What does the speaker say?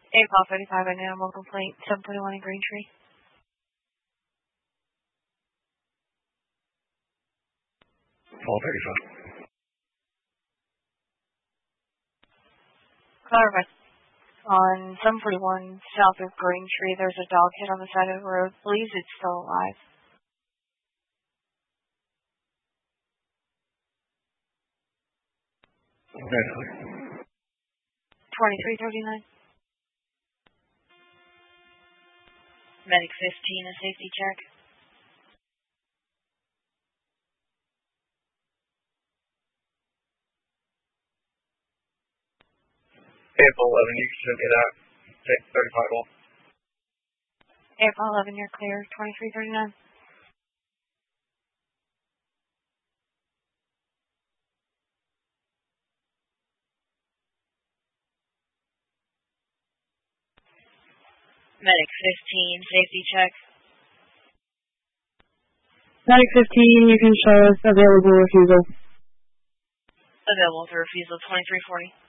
April 35, an animal complaint, 721 in Greentree. Paul 35. Clarify. On 741 south of Greentree, there's a dog hit on the side of the road. Believes it's still alive. Okay. 2339. Medic 15, a safety check. April 11, you can send me that. Take 35 off. April 11, you're clear. 2339. Medic 15, safety check. Medic 15, you can show us available refusal. Available for refusal, 2340.